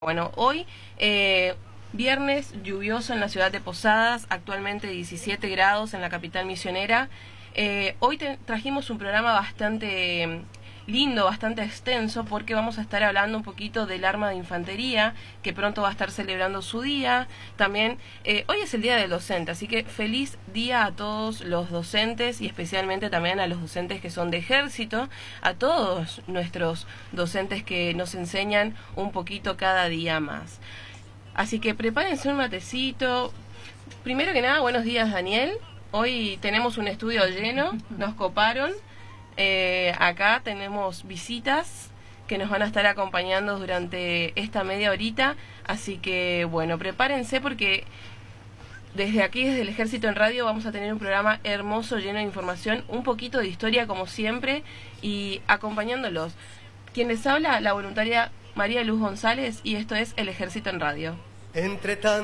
Bueno, hoy viernes lluvioso en la ciudad de Posadas, actualmente 17 grados en la capital misionera. Hoy trajimos un programa bastante lindo, bastante extenso, porque vamos a estar hablando un poquito del arma de infantería, que pronto va a estar celebrando su día. También hoy es el día del docente, así que feliz día a todos los docentes y especialmente también a los docentes que son de ejército, a todos nuestros docentes que nos enseñan un poquito cada día más. Así que prepárense un matecito. Primero que nada, buenos días, Daniel. Hoy tenemos un estudio lleno, nos coparon. Acá tenemos visitas que nos van a estar acompañando durante esta media horita, así que bueno, prepárense porque desde aquí, desde el Ejército en Radio, vamos a tener un programa hermoso, lleno de información, un poquito de historia como siempre y acompañándolos. Quien les habla, la voluntaria María Luz González, y esto es El Ejército en Radio.